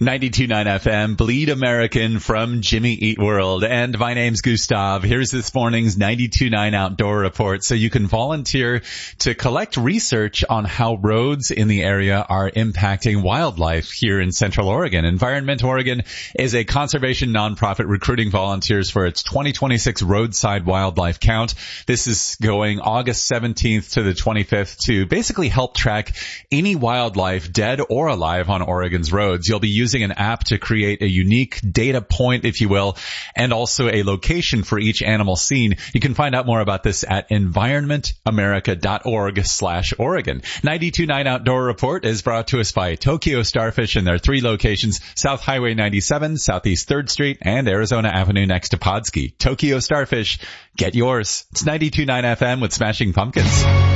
92.9 FM, Bleed American from Jimmy Eat World. And my name's Gustav. Here's this morning's 92.9 Outdoor Report. So you can volunteer to collect research on how roads in the area are impacting wildlife here in Central Oregon. Environment Oregon is a conservation nonprofit recruiting volunteers for its 2026 roadside wildlife count. This is going August 17th to the 25th to basically help track any wildlife, dead or alive, on Oregon's roads. You'll be using an app to create a unique data point, if you will, and also a location for each animal seen. You can find out more about this at environmentamerica.org/Oregon. 92.9 Outdoor Report is brought to us by Tokyo Starfish in their 3 locations: South Highway 97, Southeast 3rd Street, and Arizona Avenue next to Podski. Tokyo Starfish, get yours. It's 92.9 FM with Smashing Pumpkins.